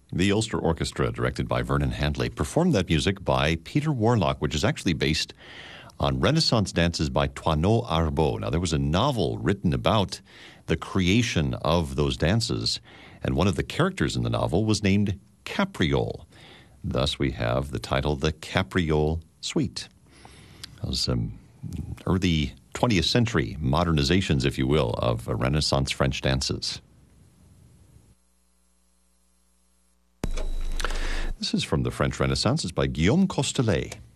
The Ulster Orchestra, directed by Vernon Handley, performed that music by Peter Warlock, which is actually based on Renaissance dances by Toineau Arbeau. Now, there was a novel written about the creation of those dances, and one of the characters in the novel was named Capriole. Thus, we have the title, The Capriole Suite. Those early 20th century modernizations, if you will, of Renaissance French dances. This is from the French Renaissance. It's by Guillaume Costelet.